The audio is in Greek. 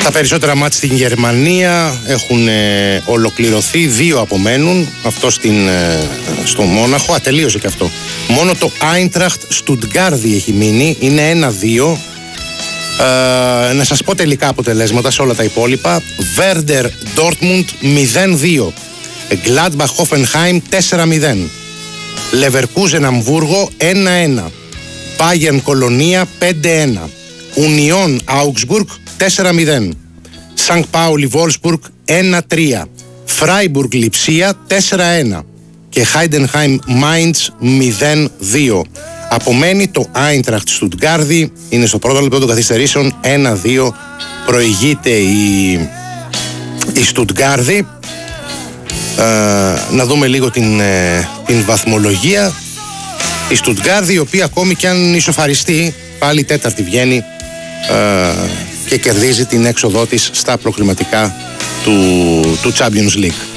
Τα περισσότερα μάτς στην Γερμανία έχουν ολοκληρωθεί, 2 απομένουν. Αυτό στο Μόναχο, ατελείωσε και αυτό. Μόνο το Άιντραχτ Στουτγκάρδι έχει μείνει, είναι 1-2. Να σας πω τελικά αποτελέσματα σε όλα τα υπόλοιπα. Βέρντερ Ντόρτμουντ 0-2, Γκλάντμπαχ Χόφενχάιμ 4-0, Λεβερκούζεν Αμβούργο 1-1, Μπάγερν Κολονία 5-1, Ουνιόν Άουγκσμπουργκ 4-0, Σανκ Πάουλι Βόλσμπουργκ 1-3, Φράιμπουργκ Λιψία 4-1 και Χάιντενχάιμ Μάιντς 0-2. Απομένει το Άιντραχτ Στουτγκάρδι, είναι στο πρώτο λεπτό των καθυστερήσεων, 1-2 προηγείται η Στουτγκάρδι. Να δούμε λίγο την βαθμολογία. Η Στουτγκάρδι, η οποία ακόμη κι αν ισοφαριστεί, πάλι τέταρτη βγαίνει και κερδίζει την έξοδό της στα προκριματικά του Champions League.